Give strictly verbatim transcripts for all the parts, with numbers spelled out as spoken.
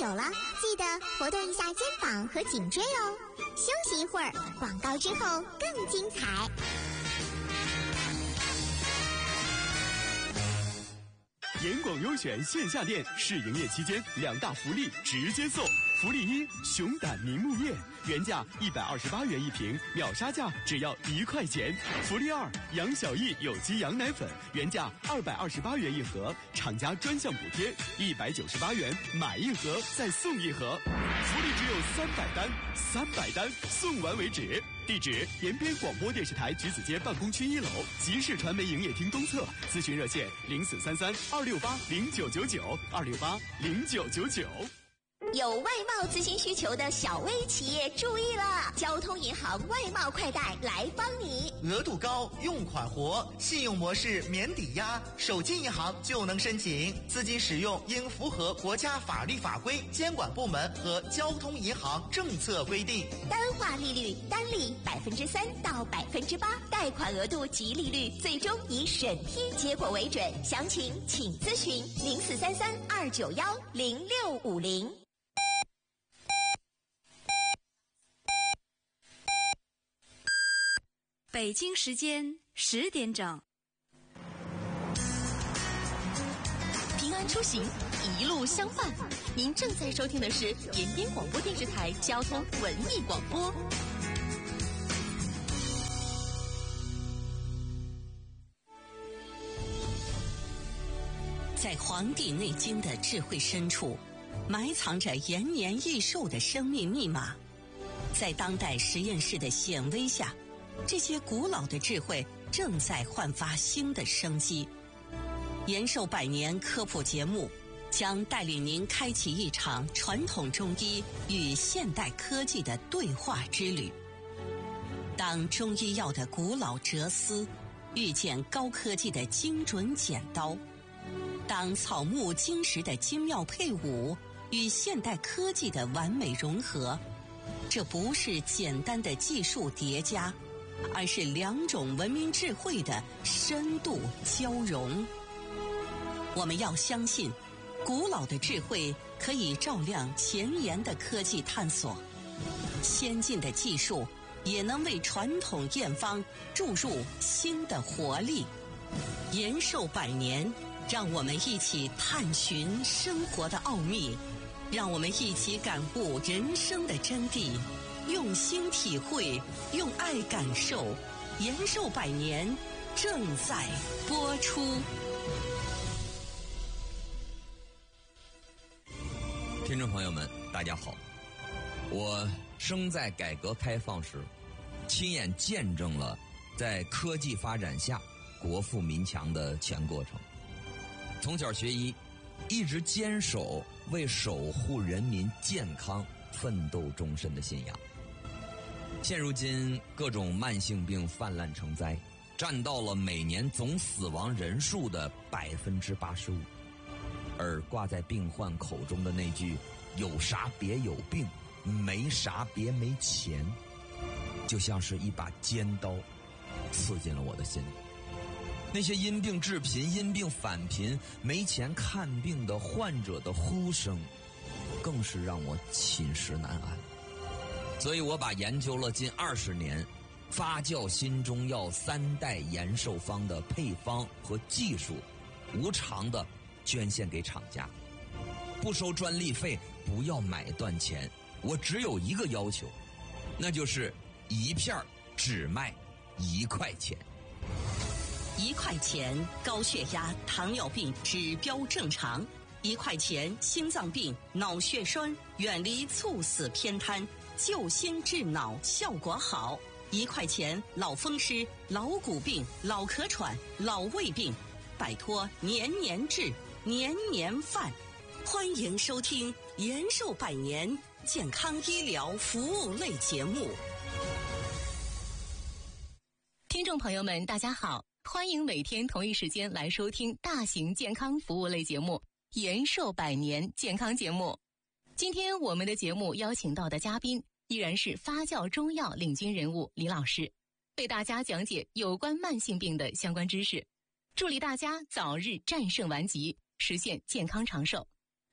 久了，记得活动一下肩膀和颈椎哦。休息一会儿，广告之后更精彩。 严广优选线下店试营业期间，两大福利直接送。福利一：熊胆明目面，原价一百二十八元一瓶，秒杀价只要一块钱。福利二：杨小艺有机羊奶粉，原价二百二十八元一盒，厂家专项补贴一百九十八元，买一盒再送一盒。福利只有三百单，三百单送完为止。地址：延边广播电视台橘子街办公区一楼，集市传媒营业厅东侧。咨询热线：零四三三二六八零九九九二六八零九九九。 有外贸咨询需求的小微企业注意了，交通银行外贸快贷来帮你。 额度高，用款活，信用模式免抵押，手机银行就能申请。资金使用应符合国家法律法规、监管部门和交通银行政策规定。 单化利率单利百分之三到百分之八，贷款额度及利率最终以审批结果为准。详情请咨询零四三三二九幺零六五零。 北京时间十点整。 平安出行，一路相伴。您正在收听的是延边广播电视台交通文艺广播。 在《黄帝内经》的智慧深处，埋藏着延年益寿的生命密码。在当代实验室的显微下，这些古老的智慧正在焕发新的生机。延寿百年科普节目将带领您开启一场传统中医与现代科技的对话之旅。当中医药的古老哲思遇见高科技的精准剪刀，当草木金石的精妙配伍与现代科技的完美融合，这不是简单的技术叠加，而是两种文明智慧的深度交融。我们要相信，古老的智慧可以照亮前沿的科技探索，先进的技术也能为传统验方注入新的活力。延寿百年，让我们一起探寻生活的奥秘，让我们一起感悟人生的真谛，用心体会，用爱感受。延寿百年正在播出。 听众朋友们，大家好，我生在改革开放时，亲眼见证了在科技发展下国富民强的全过程。从小学医，一直坚守为守护人民健康奋斗终身的信仰。现如今各种慢性病泛滥成灾，占到了每年总死亡人数的百分之八十五。而挂在病患口中的那句“有啥别有病，没啥别没钱”，就像是一把尖刀，刺进了我的心里。那些因病致贫、因病返贫、没钱看病的患者的呼声，更是让我寝食难安。所以我把研究了近二十年发酵新中药三代延寿方的配方和技术，无偿的捐献给厂家，不收专利费，不要买断钱。我只有一个要求，那就是一片只卖一块钱。 一块钱高血压、糖尿病指标正常；一块钱心脏病、脑血栓远离猝死偏瘫，救心治脑效果好；一块钱老风湿、老骨病、老咳喘、老胃病，摆脱年年治、年年犯。欢迎收听延寿百年健康医疗服务类节目。 听众朋友们，大家好，欢迎每天同一时间来收听大型健康服务类节目延寿百年健康节目。今天我们的节目邀请到的嘉宾依然是发酵中药领军人物李老师，为大家讲解有关慢性病的相关知识，助力大家早日战胜顽疾，实现健康长寿。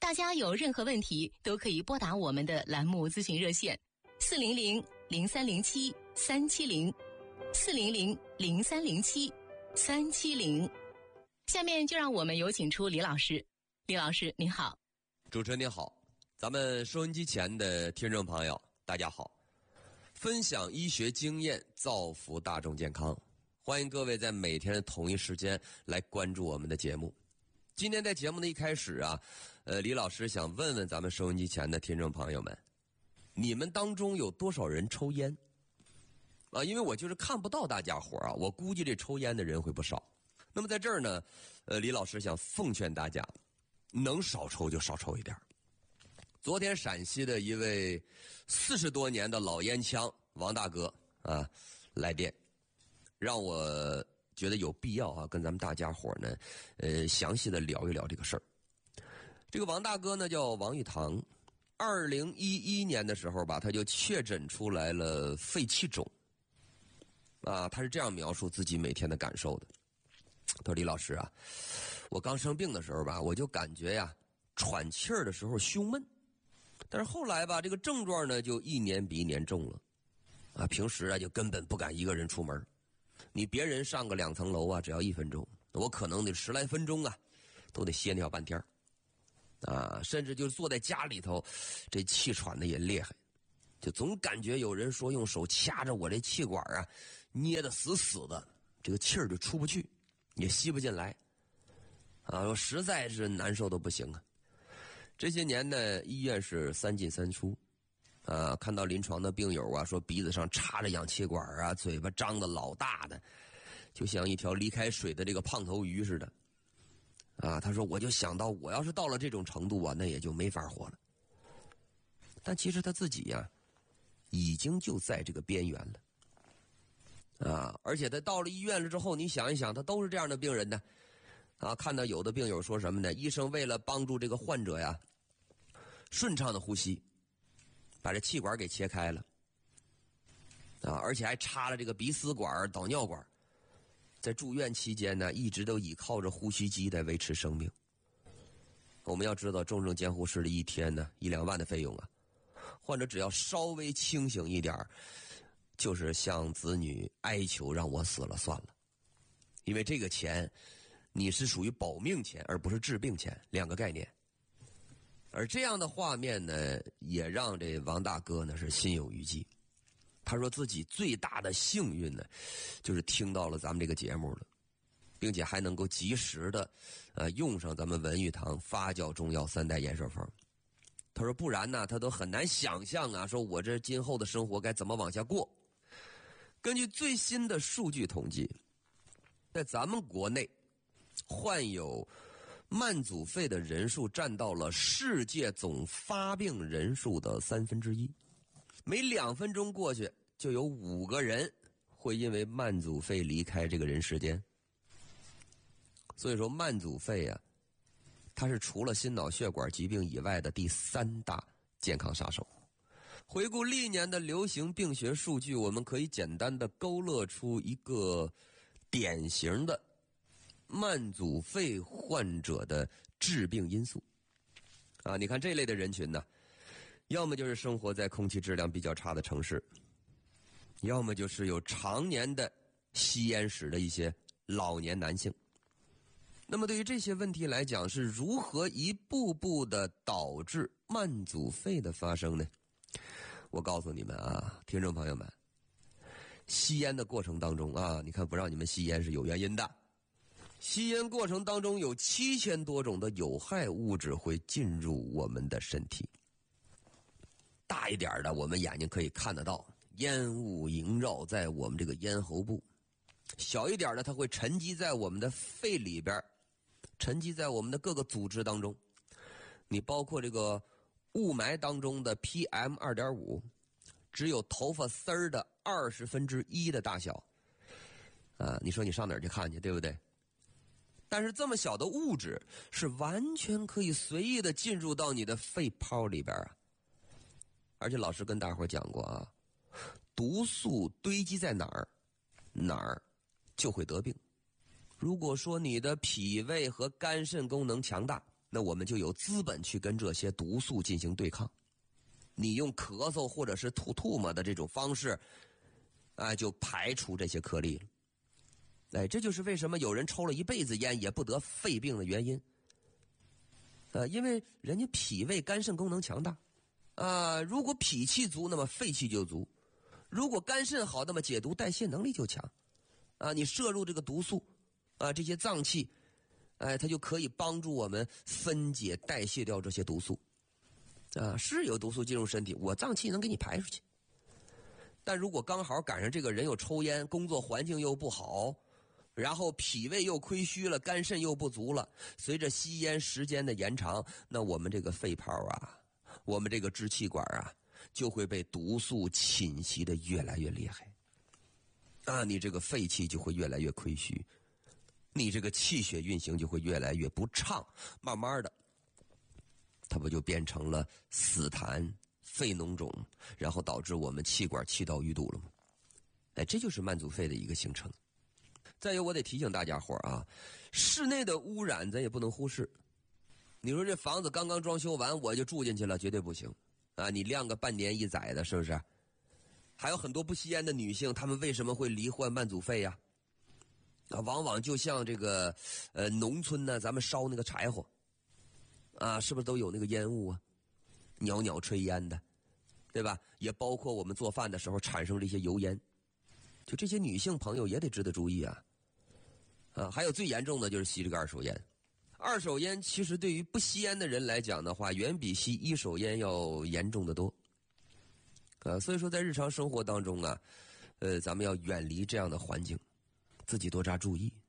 大家有任何问题都可以拨打我们的栏目咨询热线四零零零三零七三七零四零零零三零七三七零。下面就让我们有请出李老师。李老师您好。 主持人您好，咱们收音机前的听众朋友大家好，分享医学经验，造福大众健康，欢迎各位在每天的同一时间来关注我们的节目。今天在节目的一开始啊，呃，李老师想问问咱们收音机前的听众朋友们，你们当中有多少人抽烟？啊，因为我就是看不到大家伙啊，我估计这抽烟的人会不少。那么在这儿呢，呃，李老师想奉劝大家，能少抽就少抽一点。昨天陕西的一位四十多年的老烟枪王大哥啊来电，让我觉得有必要啊跟咱们大家伙呢，呃，详细的聊一聊这个事儿。这个王大哥呢叫王玉堂，二零一一年的时候吧，他就确诊出来了肺气肿。啊，他是这样描述自己每天的感受的。他说：“李老师啊，我刚生病的时候吧，我就感觉呀，喘气儿的时候胸闷，但是后来吧，这个症状呢就一年比一年重了。啊，平时啊就根本不敢一个人出门。你别人上个两层楼啊，只要一分钟，我可能得十来分钟啊，都得歇尿半天。啊，甚至就坐在家里头，这气喘的也厉害，就总感觉有人说用手掐着我这气管啊，捏得死死的，这个气儿就出不去，也吸不进来。啊，我实在是难受的不行啊。这些年呢，医院是三进三出。啊，看到临床的病友啊，说鼻子上插着氧气管啊，嘴巴张得老大的，就像一条离开水的这个胖头鱼似的。啊，他说我就想到我要是到了这种程度啊，那也就没法活了。但其实他自己呀、啊，已经就在这个边缘了。啊，而且他到了医院了之后，你想一想，他都是这样的病人呢。啊，看到有的病友说什么呢？医生为了帮助这个患者呀，顺畅的呼吸，把这气管给切开了。啊，而且还插了这个鼻丝管、导尿管。在住院期间呢，一直都倚靠着呼吸机来维持生命。我们要知道，重症监护室的一天呢，一两万的费用啊，患者只要稍微清醒一点，就是向子女哀求让我死了算了，因为这个钱，你是属于保命钱，而不是治病钱，两个概念。而这样的画面呢，也让这王大哥呢是心有余悸。他说自己最大的幸运呢，就是听到了咱们这个节目了，并且还能够及时的，呃，用上咱们文玉堂发酵中药三代延寿方。他说不然呢，他都很难想象啊，说我这今后的生活该怎么往下过。根据最新的数据统计，在咱们国内，患有慢阻肺的人数占到了世界总发病人数的三分之一。每两分钟过去，就有五个人会因为慢阻肺离开这个人世间。所以说，慢阻肺啊，它是除了心脑血管疾病以外的第三大健康杀手。回顾历年的流行病学数据，我们可以简单的勾勒出一个典型的慢阻肺患者的致病因素。啊，你看这类的人群呢，要么就是生活在空气质量比较差的城市，要么就是有常年的吸烟史的一些老年男性。那么对于这些问题来讲，是如何一步步的导致慢阻肺的发生呢？我告诉你们啊，听众朋友们，吸烟的过程当中啊，你看不让你们吸烟是有原因的。吸烟过程当中有七千多种的有害物质会进入我们的身体。大一点的，我们眼睛可以看得到，烟雾萦绕在我们这个咽喉部；小一点的，它会沉积在我们的肺里边，沉积在我们的各个组织当中。你包括这个雾霾当中的 P M 二点五， 只有头发丝儿的二十分之一的大小。啊，你说你上哪儿去看去，对不对？但是这么小的物质是完全可以随意的进入到你的肺泡里边啊。而且老师跟大伙讲过啊，毒素堆积在哪儿，哪儿就会得病。如果说你的脾胃和肝肾功能强大， 那我们就有资本去跟这些毒素进行对抗。你用咳嗽或者是吐吐沫的这种方式，啊，就排除这些颗粒了。哎，这就是为什么有人抽了一辈子烟也不得肺病的原因。呃，因为人家脾胃肝肾功能强大，啊，如果脾气足，那么肺气就足；如果肝肾好，那么解毒代谢能力就强。啊，你摄入这个毒素，啊，这些脏器，哎，它就可以帮助我们分解代谢掉这些毒素。啊，是有毒素进入身体，我脏器能给你排出去。但如果刚好赶上这个人又抽烟，工作环境又不好，然后脾胃又亏虚了，肝肾又不足了，随着吸烟时间的延长，那我们这个肺泡啊，我们这个支气管啊，就会被毒素侵袭的越来越厉害。啊，你这个肺气就会越来越亏虚，你这个气血运行就会越来越不畅，慢慢的它不就变成了死痰、肺脓肿，然后导致我们气管气道淤堵了吗？哎，这就是慢阻肺的一个形成。再有，我得提醒大家伙啊，室内的污染咱也不能忽视。你说这房子刚刚装修完我就住进去了，绝对不行啊！你晾个半年一载的，是不是？还有很多不吸烟的女性，她们为什么会罹患慢阻肺呀？啊，往往就像这个呃农村呢，咱们烧那个柴火啊，是不是都有那个烟雾啊？袅袅炊烟的，对吧？也包括我们做饭的时候产生这些油烟，就这些女性朋友也得值得注意啊。啊，还有最严重的就是吸这个二手烟。二手烟其实对于不吸烟的人来讲的话，远比吸一手烟要严重的多。呃，所以说在日常生活当中啊，呃，咱们要远离这样的环境，自己多加注意。